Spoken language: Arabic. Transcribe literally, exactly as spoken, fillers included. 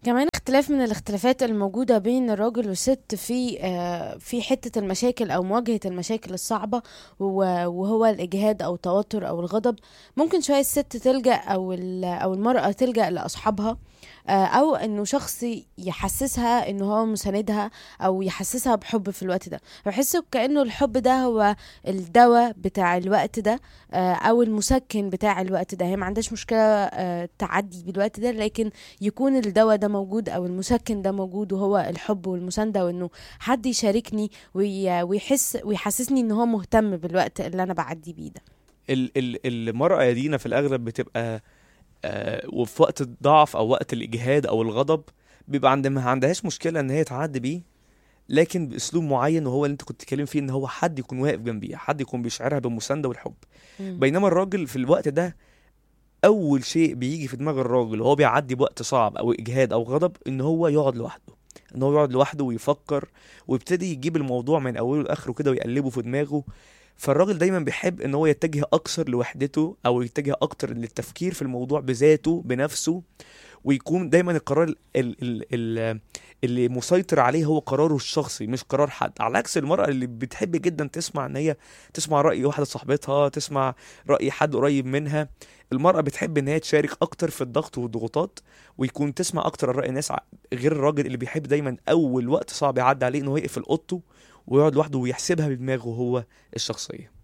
كمان اختلاف من الاختلافات الموجودة بين الراجل والست في آه، في حتة المشاكل أو مواجهة المشاكل الصعبة، و- وهو الإجهاد أو التوتر أو الغضب. ممكن شوية الست تلجأ أو ال- أو المرأة تلجأ لأصحابها، آه، أو إنه شخص يحسسها إنه هو مساندها، أو يحسسها بحب في الوقت ده. بحس كأنه الحب ده هو الدواء بتاع الوقت ده، آه، أو المسكن بتاع الوقت ده. هي ما عندهاش مشكلة آه، تعدي بالوقت ده، لكن يكون الدواء ده موجود او المسكن ده موجود، وهو الحب والمسانده، وانه حد يشاركني وي- ويحس ويحسسني ان هو مهتم بالوقت اللي انا بعدي بيه ده. ال ال المرأة يا دينا في الأغلب بتبقى آه وفي وقت الضعف أو وقت الإجهاد أو الغضب بيبقى عند ما عندهاش مشكلة إن هي تعدي بيه، لكن بأسلوب معين، وهو اللي أنت كنت تتكلم فيه، إن هو حد يكون واقف جنبيها، حد يكون بيشعرها بالمساندة والحب. مم. بينما الراجل في الوقت ده أول شيء بيجي في دماغ الراجل وهو بيعدي بوقت صعب أو إجهاد أو غضب إن هو يقعد لوحده، إن هو يقعد لوحده ويفكر، ويبتدي يجيب الموضوع من أوله لآخره كده ويقلبه في دماغه. فالراجل دايما بيحب ان هو يتجه اكثر لوحدته، او يتجه اكتر للتفكير في الموضوع بذاته بنفسه، ويكون دايما القرار ال ال ال اللي مسيطر عليه هو قراره الشخصي مش قرار حد، على عكس المرأة اللي بتحب جدا تسمع ان هي تسمع رأي واحدة صاحبتها، تسمع رأي حد قريب منها. المرأة بتحب ان هي تشارك اكتر في الضغط والضغوطات، ويكون تسمع اكتر الرأي الناس، ع- غير الراجل اللي بيحب دايما اول وقت صعب يعدي عليه انه يقفل اوضته ويقعد لوحده ويحسبها بدماغه هو الشخصية.